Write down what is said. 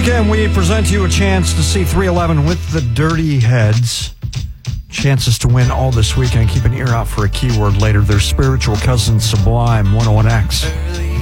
weekend, we present to you a chance to see 311 with the Dirty Heads. Chances to win all this weekend. Keep an ear out for a keyword later. Their spiritual cousin Sublime, 101X.